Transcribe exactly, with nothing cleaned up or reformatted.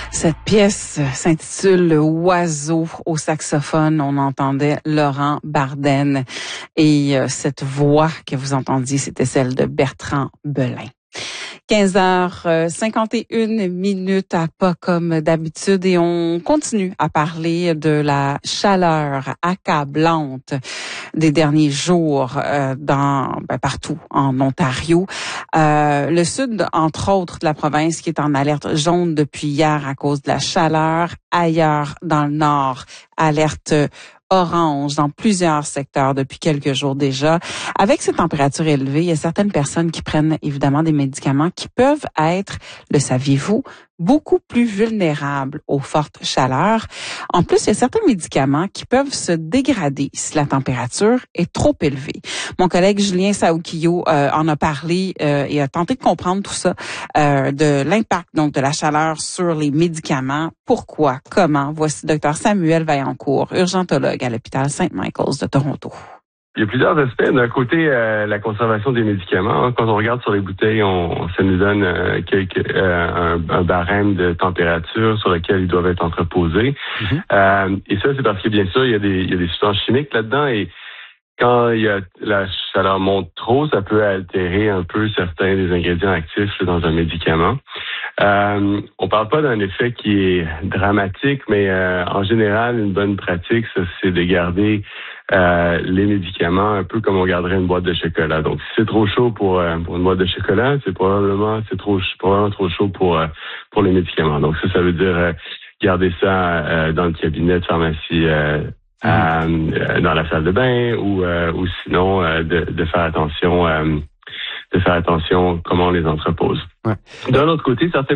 Cette pièce s'intitule Oiseau au saxophone. On entendait Laurent Barden et euh, cette voix que vous entendiez, c'était celle de Bertrand Belin. quinze heures cinquante et une minutes à pas comme d'habitude et on continue à parler de la chaleur accablante des derniers jours euh, dans ben, partout en Ontario. Euh, le sud, entre autres, de la province qui est en alerte jaune depuis hier à cause de la chaleur. Ailleurs, dans le nord, alerte orange dans plusieurs secteurs depuis quelques jours déjà. Avec ces températures élevées, il y a certaines personnes qui prennent évidemment des médicaments qui peuvent être, le saviez-vous, beaucoup plus vulnérables aux fortes chaleurs. En plus, il y a certains médicaments qui peuvent se dégrader si la température est trop élevée. Mon collègue Julien Saoukio euh, en a parlé euh, et a tenté de comprendre tout ça, euh, de l'impact donc de la chaleur sur les médicaments. Pourquoi? Comment? Voici Dr Samuel Vaillancourt, urgentologue à l'hôpital Saint-Michael's de Toronto. Il y a plusieurs aspects. D'un côté, euh, la conservation des médicaments. Hein. Quand on regarde sur les bouteilles, on, ça nous donne euh, quelques, euh, un, un barème de température sur lequel ils doivent être entreposés. Mm-hmm. Euh, et ça, c'est parce que, bien sûr, il y a des, il y a des substances chimiques là-dedans. Et quand il y a, la chaleur monte trop, ça peut altérer un peu certains des ingrédients actifs là, dans un médicament. Euh, on parle pas d'un effet qui est dramatique, mais euh, en général, une bonne pratique, ça, c'est de garder euh, les médicaments un peu comme on garderait une boîte de chocolat. Donc, si c'est trop chaud pour, euh, pour une boîte de chocolat, c'est probablement c'est trop probablement trop chaud pour euh, pour les médicaments. Donc, ça, ça veut dire euh, garder ça euh, dans le cabinet de pharmacie. Euh, Euh, dans la salle de bain ou euh, ou sinon euh, de, de faire attention euh, de faire attention comment on les entrepose. Ouais. D'un autre côté, certains